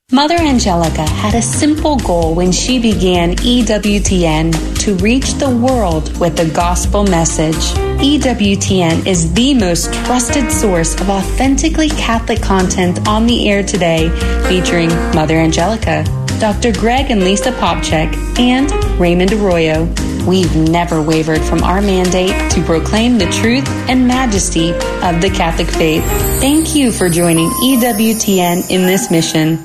Mother Angelica had a simple goal when she began EWTN to reach the world with the gospel message. EWTN is the most trusted source of authentically Catholic content on the air today, featuring Mother Angelica, Dr. Greg and Lisa Popchak, and Raymond Arroyo. We've never wavered from our mandate to proclaim the truth and majesty of the Catholic faith. Thank you for joining EWTN in this mission.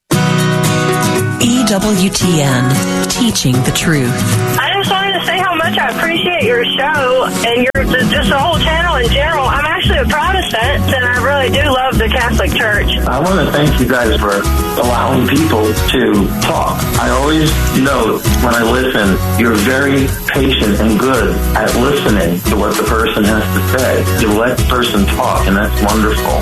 EWTN, teaching the truth. I just wanted to say how much I appreciate your show and just the whole channel in general. I'm actually a Protestant, and I really do love the Catholic Church. I want to thank you guys for allowing people to talk. I always note when I listen, you're very patient and good at listening to what the person has to say. You let the person talk, and that's wonderful.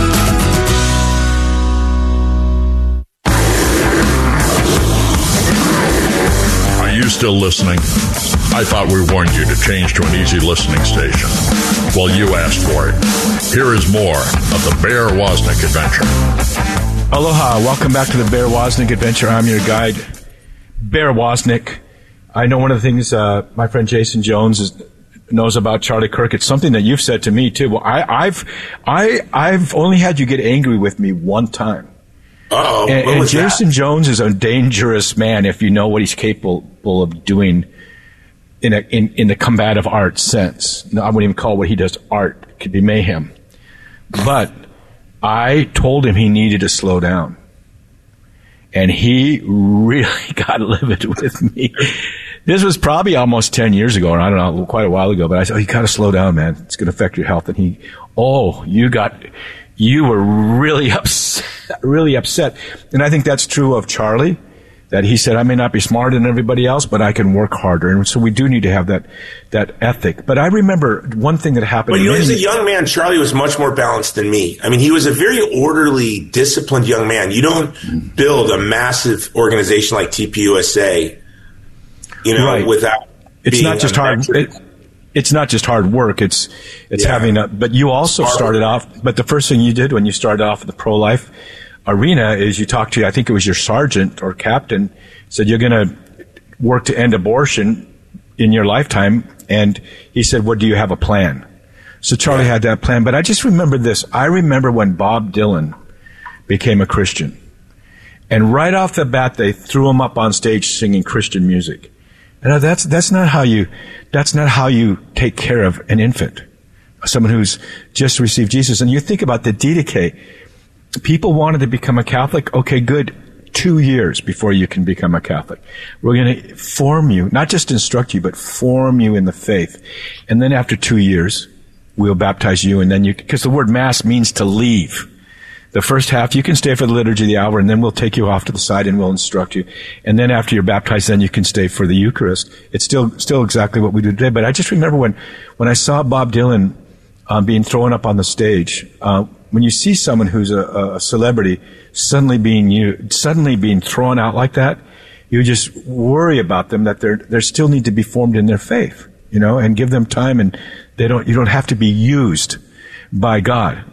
Are you still listening? I thought we warned you to change to an easy listening station. Well, you asked for it. Here is more of the Bear Wozniak Adventure. Aloha. Welcome back to the Bear Wozniak Adventure. I'm your guide, Bear Wozniak. I know one of the things my friend Jason Jones knows about Charlie Kirk. It's something that you've said to me, too. Well, I've only had you get angry with me one time. Uh-oh. And Jason Jones is a dangerous man if you know what he's capable of doing in the combative art sense. No, I wouldn't even call what he does art. It could be mayhem. But I told him he needed to slow down. And he really got livid with me. This was probably almost 10 years ago, or I don't know, quite a while ago. But I said, you got to slow down, man. It's going to affect your health. And you were really upset. And I think that's true of Charlie, that he said, I may not be smarter than everybody else, but I can work harder. And so we do need to have that ethic. But I remember one thing that happened. But as a young man, Charlie was much more balanced than me. I mean, he was a very orderly, disciplined young man. You don't build a massive organization like TPUSA, right, without it's not just hard. It's not just hard work. It's having but you also started off, but the first thing you did when you started off in the pro-life arena is you talked to, I think it was your sergeant or captain, said you're going to work to end abortion in your lifetime. And he said, do you have a plan? So Charlie had that plan. But I just remember this. I remember when Bob Dylan became a Christian. And right off the bat, they threw him up on stage singing Christian music. And that's not how you take care of an infant, someone who's just received Jesus. And you think about the DDK. People wanted to become a Catholic. Okay, good. 2 years before you can become a Catholic. We're going to form you, not just instruct you, but form you in the faith. And then after 2 years, we'll baptize you. And then because the word Mass means to leave. The first half, you can stay for the liturgy of the hour, and then we'll take you off to the side and we'll instruct you. And then after you're baptized, then you can stay for the Eucharist. It's still exactly what we do today. But I just remember when I saw Bob Dylan being thrown up on the stage, when you see someone who's a celebrity suddenly being thrown out like that, you just worry about them, that they still need to be formed in their faith, and give them time, and you don't have to be used by God.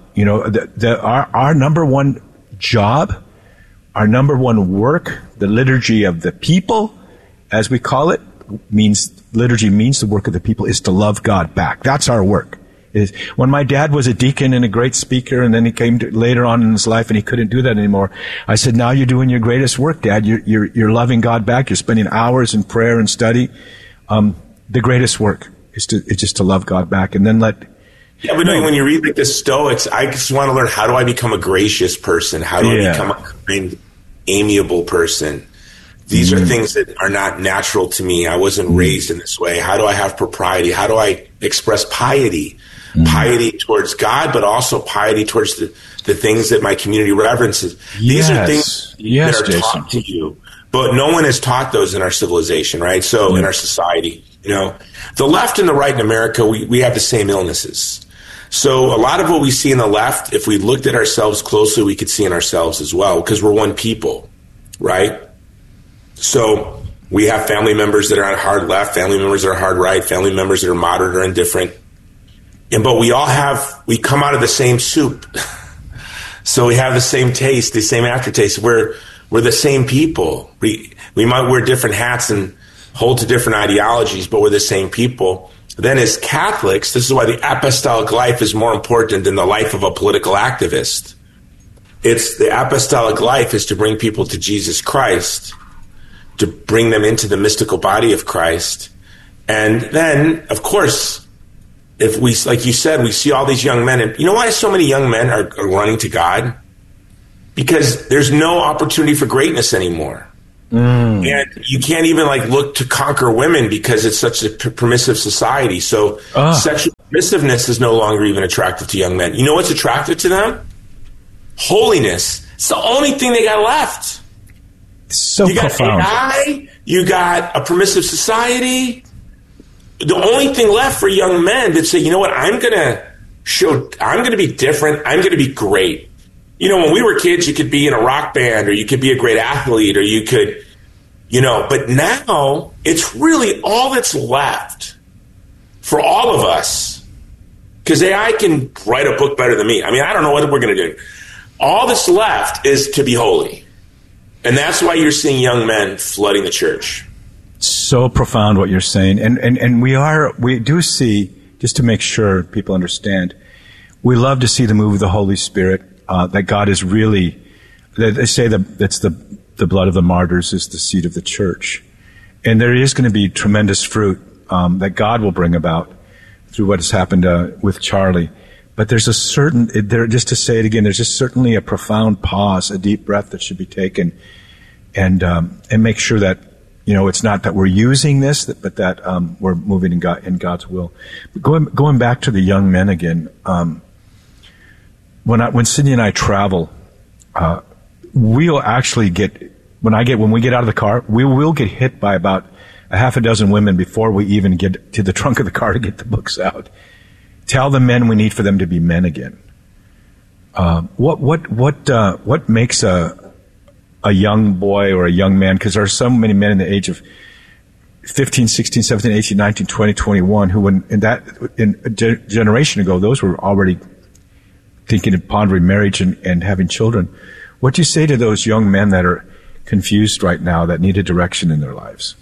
Our number one job, our number one work, the liturgy of the people, as we call it, liturgy means the work of the people, is to love God back. That's our work. When my dad was a deacon and a great speaker, and then he came later on in his life and he couldn't do that anymore, I said, now you're doing your greatest work, Dad. You're loving God back. You're spending hours in prayer and study. The greatest work is just to love God back, and then Yeah, but when you read the Stoics, I just want to learn, how do I become a gracious person? How do I become a kind, amiable person? These are things that are not natural to me. I wasn't raised in this way. How do I have propriety? How do I express piety? Piety towards God, but also piety towards the things that my community reverences. These are things that are taught to you. But no one has taught those in our civilization, right? So in our society, the left and the right in America, we have the same illnesses. So a lot of what we see in the left, if we looked at ourselves closely, we could see in ourselves as well, because we're one people, right? So we have family members that are on hard left, family members that are hard right, family members that are moderate or indifferent. But we come out of the same soup. So we have the same taste, the same aftertaste. We're the same people. We might wear different hats and hold to different ideologies, but we're the same people. Then as Catholics, this is why the apostolic life is more important than the life of a political activist. It's the apostolic life is to bring people to Jesus Christ, to bring them into the mystical body of Christ. And then, of course, if we, like you said, we see all these young men, and you know why so many young men are running to God? Because there's no opportunity for greatness anymore. And you can't even look to conquer women because it's such a permissive society. So sexual permissiveness is no longer even attractive to young men. You know what's attractive to them? Holiness. It's the only thing they got left. So you got profound. AI, you got a permissive society. The only thing left for young men that say, you know what, I'm going to be different. I'm going to be great. You know, when we were kids, you could be in a rock band or you could be a great athlete or you could, but now it's really all that's left for all of us. Because AI can write a book better than me. I mean, I don't know what we're going to do. All that's left is to be holy. And that's why you're seeing young men flooding the church. So profound what you're saying. And we do see, just to make sure people understand, we love to see the move of the Holy Spirit. That God is really, they say that's the blood of the martyrs is the seed of the church. And there is going to be tremendous fruit that God will bring about through what has happened with Charlie. But there's just to say it again, there's just certainly a profound pause, a deep breath that should be taken and make sure that, it's not that we're using this, but that we're moving in God's will. But going back to the young men again, when Sydney and I travel, we'll actually when we get out of the car, we will get hit by about a half a dozen women before we even get to the trunk of the car to get the books out. Tell the men we need for them to be men again. What makes a young boy or a young man, because there are so many men in the age of 15, 16, 17, 18, 19, 20, 21, who in a generation ago, those were already thinking of pondering marriage and having children. What do you say to those young men that are confused right now, that need a direction in their lives?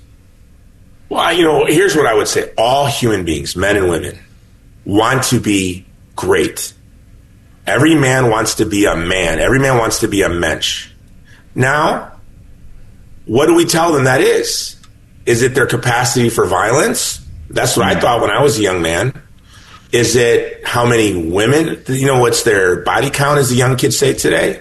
Well, here's what I would say. All human beings, men and women, want to be great. Every man wants to be a man. Every man wants to be a mensch. Now, what do we tell them that is? Is it their capacity for violence? That's what I thought when I was a young man. Is it how many women, what's their body count, as the young kids say today?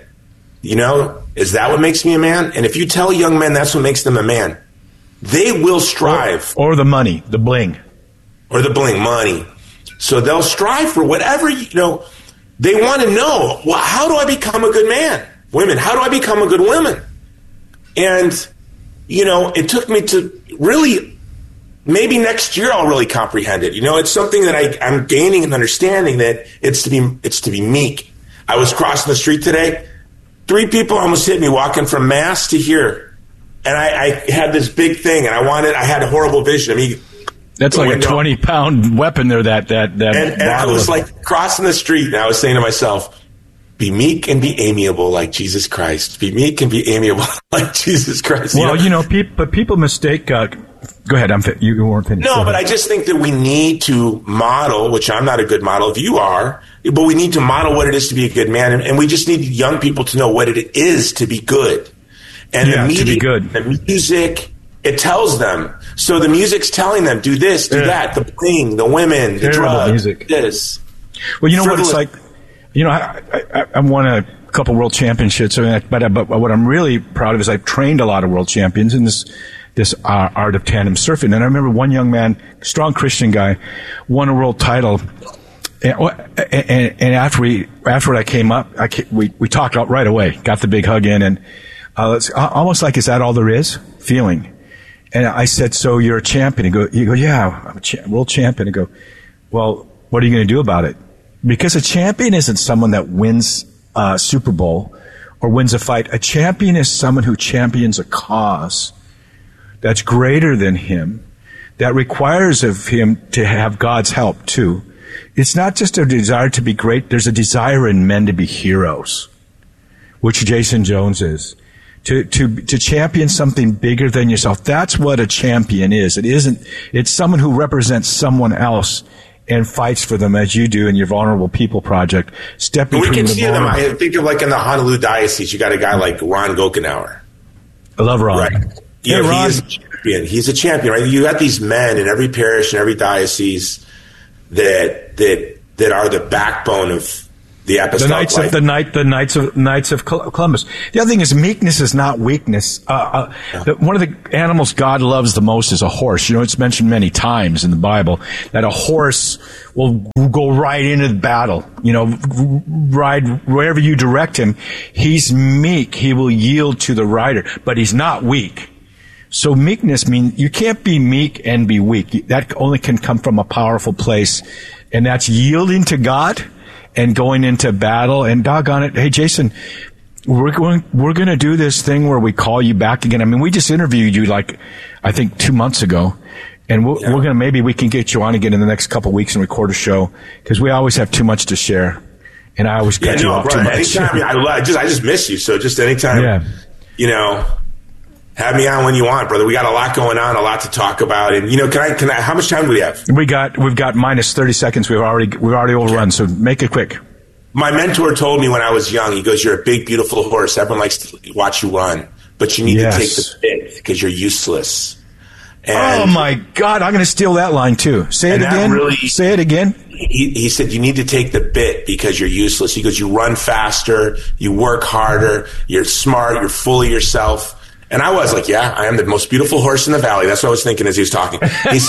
Is that what makes me a man? And if you tell young men that's what makes them a man, they will strive. Or the money, the bling. Or the bling, money. So they'll strive for whatever, they want to know, well, how do I become a good man? Women, how do I become a good woman? And, it took me to really, maybe next year I'll really comprehend it. It's something that I'm gaining an understanding that it's to be meek. I was crossing the street today. 3 people almost hit me walking from Mass to here. And I had this big thing and I had a horrible vision. I mean, that's like window. A 20-pound weapon there, that and I was crossing the street and I was saying to myself, be meek and be amiable like Jesus Christ. Be meek and be amiable like Jesus Christ. Well, but people mistake. Go ahead. You weren't finished. No, but I just think that we need to model, which I'm not a good model if you are, but we need to model what it is to be a good man. And we just need young people to know what it is to be good. And the media, to be good. The music, it tells them. So the music's telling them, do this, do that, the bling, the women, the drugs, music. This. Well, what it's like? I won a couple world championships, but what I'm really proud of is I've trained a lot of world champions in this art of tandem surfing. And I remember one young man, strong Christian guy, won a world title. And after I came up, we talked out right away, got the big hug in, and it's almost like, is that all there is? Feeling. And I said, so you're a champion? He go, yeah, I'm a world champion. I go, well, what are you going to do about it? Because a champion isn't someone that wins a Super Bowl or wins a fight. A champion is someone who champions a cause that's greater than him, that requires of him to have God's help too. It's not just a desire to be great. There's a desire in men to be heroes. which Jason Jones is. To champion something bigger than yourself. That's what a champion is. It's someone who represents someone else and fights for them as you do in your Vulnerable People Project. We can see them. I think of like in the Honolulu Diocese, you got a guy like Ron Gochenauer. I love Ron. Right. Hey, Ron. He is a champion. He's a champion, right? You got these men in every parish and every diocese that are the backbone of the apostolic life. The Knights of Columbus. The other thing is meekness is not weakness. One of the animals God loves the most is a horse. It's mentioned many times in the Bible that a horse will go right into the battle. Ride wherever you direct him. He's meek. He will yield to the rider, but he's not weak. So meekness means you can't be meek and be weak. That only can come from a powerful place, and that's yielding to God and going into battle. And doggone it, hey Jason, we're going to do this thing where we call you back again. I mean, we just interviewed you I think 2 months ago, and maybe we can get you on again in the next couple of weeks and record a show, because we always have too much to share, and I always cut you off too much. Anytime, I just miss you. So just anytime, have me on when you want, brother. We got a lot going on, a lot to talk about. And can I? How much time do we have? We've got minus 30 seconds. We've already overrun. So make it quick. My mentor told me when I was young. He goes, "You're a big, beautiful horse. Everyone likes to watch you run, but you need to take the bit because you're useless." And oh my God! I'm going to steal that line too. Say it again. Say it again. He said, you need to take the bit because you're useless. He goes, you run faster, you work harder, you're smart, you're full of yourself. And I was like, yeah, I am the most beautiful horse in the valley. That's what I was thinking as he was talking. He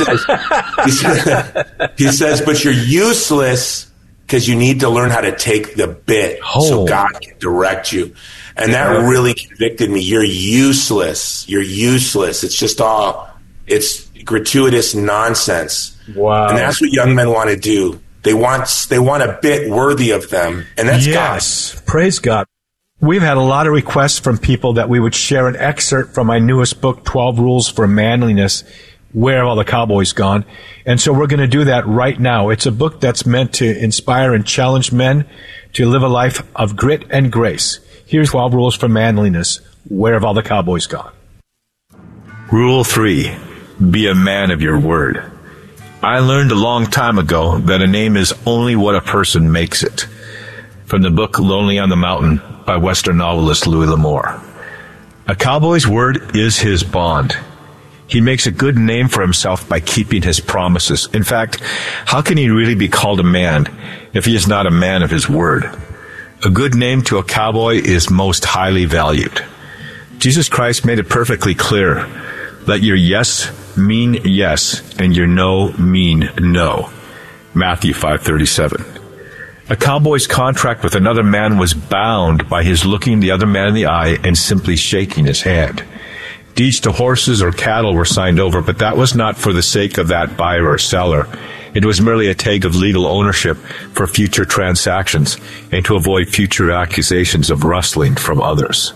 says, but you're useless because you need to learn how to take the bit so God can direct you. And that really convicted me. You're useless. You're useless. It's gratuitous nonsense. Wow. And that's what young men want to do. They want a bit worthy of them. And that's God. Praise God. We've had a lot of requests from people that we would share an excerpt from my newest book, 12 Rules for Manliness, Where Have All the Cowboys Gone? And so we're going to do that right now. It's a book that's meant to inspire and challenge men to live a life of grit and grace. Here's 12 Rules for Manliness, Where Have All the Cowboys Gone? Rule 3, be a man of your word. I learned a long time ago that a name is only what a person makes it. From the book Lonely on the Mountain by Western novelist Louis L'Amour. A cowboy's word is his bond. He makes a good name for himself by keeping his promises. In fact, how can he really be called a man if he is not a man of his word? A good name to a cowboy is most highly valued. Jesus Christ made it perfectly clear. Let your yes mean yes, and your no mean no. Matthew 5:37. A cowboy's contract with another man was bound by his looking the other man in the eye and simply shaking his hand. Deeds to horses or cattle were signed over, but that was not for the sake of that buyer or seller. It was merely a tag of legal ownership for future transactions and to avoid future accusations of rustling from others.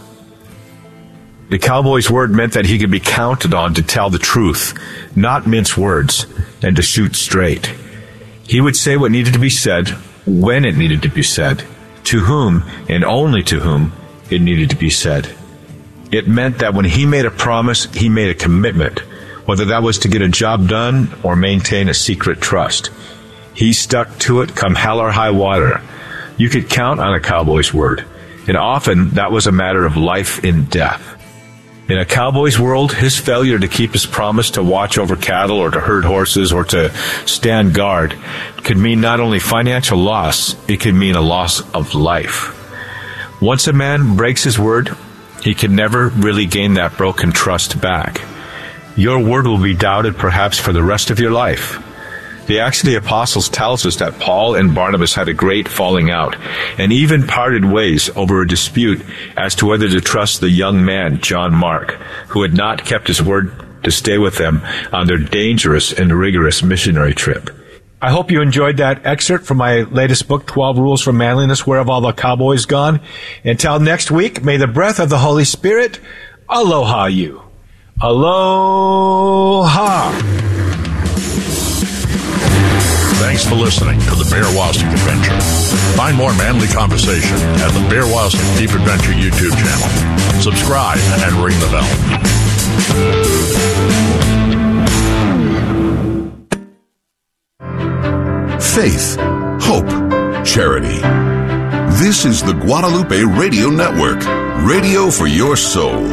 The cowboy's word meant that he could be counted on to tell the truth, not mince words, and to shoot straight. He would say what needed to be said, when it needed to be said, to whom and only to whom it needed to be said. It meant that when he made a promise, he made a commitment, whether that was to get a job done or maintain a secret trust. He stuck to it come hell or high water. You could count on a cowboy's word, and often that was a matter of life and death. In a cowboy's world, his failure to keep his promise to watch over cattle or to herd horses or to stand guard could mean not only financial loss, it could mean a loss of life. Once a man breaks his word, he can never really gain that broken trust back. Your word will be doubted perhaps for the rest of your life. The Acts of the Apostles tells us that Paul and Barnabas had a great falling out and even parted ways over a dispute as to whether to trust the young man, John Mark, who had not kept his word to stay with them on their dangerous and rigorous missionary trip. I hope you enjoyed that excerpt from my latest book, 12 Rules for Manliness, Where Have All the Cowboys Gone? Until next week, may the breath of the Holy Spirit aloha you. Aloha! Thanks for listening to the Bear Wozniak Adventure. Find more manly conversation at the Bear Wozniak Deep Adventure YouTube channel. Subscribe and ring the bell. Faith, hope, charity. This is the Guadalupe Radio Network, radio for your soul.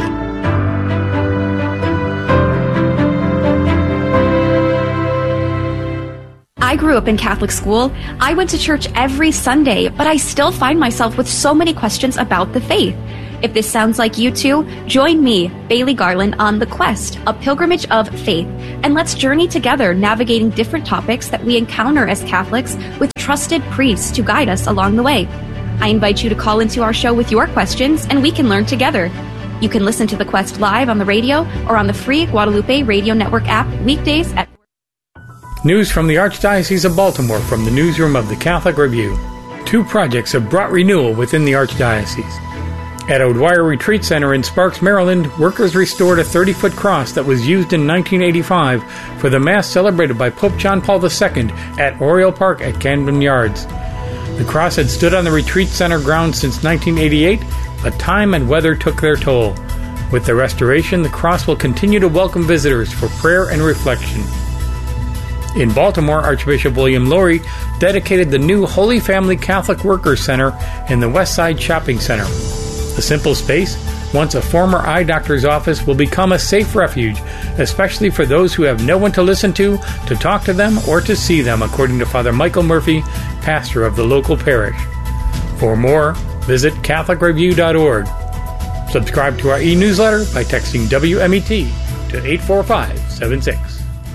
I grew up in Catholic school. I went to church every Sunday, but I still find myself with so many questions about the faith. If this sounds like you too, join me, Bailey Garland, on The Quest, a pilgrimage of faith, and let's journey together navigating different topics that we encounter as Catholics with trusted priests to guide us along the way. I invite you to call into our show with your questions, and we can learn together. You can listen to The Quest live on the radio or on the free Guadalupe Radio Network app weekdays at... News from the Archdiocese of Baltimore from the newsroom of the Catholic Review. 2 projects have brought renewal within the Archdiocese. At O'Dwyer Retreat Center in Sparks, Maryland, workers restored a 30-foot cross that was used in 1985 for the Mass celebrated by Pope John Paul II at Oriole Park at Camden Yards. The cross had stood on the Retreat Center grounds since 1988, but time and weather took their toll. With the restoration, the cross will continue to welcome visitors for prayer and reflection. In Baltimore, Archbishop William Lori dedicated the new Holy Family Catholic Workers Center in the West Side Shopping Center. The simple space, once a former eye doctor's office, will become a safe refuge, especially for those who have no one to listen to talk to them, or to see them, according to Father Michael Murphy, pastor of the local parish. For more, visit CatholicReview.org. Subscribe to our e-newsletter by texting WMET to 84576.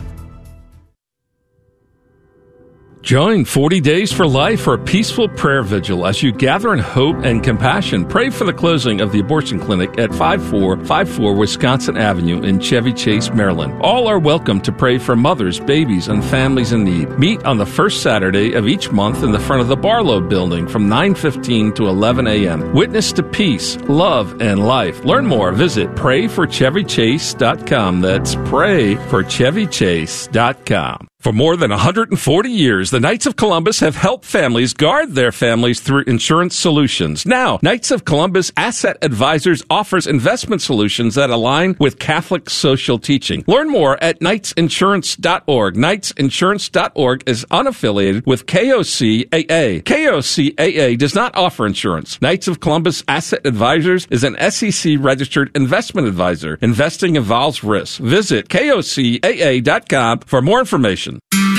Join 40 Days for Life for a peaceful prayer vigil as you gather in hope and compassion. Pray for the closing of the abortion clinic at 5454 Wisconsin Avenue in Chevy Chase, Maryland. All are welcome to pray for mothers, babies, and families in need. Meet on the first Saturday of each month in the front of the Barlow Building from 9:15 to 11 a.m. Witness to peace, love, and life. Learn more. Visit prayforchevychase.com. That's prayforchevychase.com. For more than 140 years, the Knights of Columbus have helped families guard their families through insurance solutions. Now, Knights of Columbus Asset Advisors offers investment solutions that align with Catholic social teaching. Learn more at knightsinsurance.org. Knightsinsurance.org is unaffiliated with KOCAA. KOCAA does not offer insurance. Knights of Columbus Asset Advisors is an SEC-registered investment advisor. Investing involves risk. Visit KOCAA.com for more information.